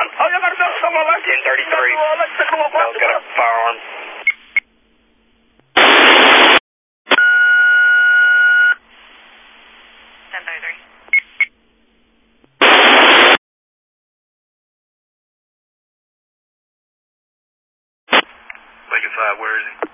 on. Oh, you got someone left? 1033. Bell's got a firearm. Where is he?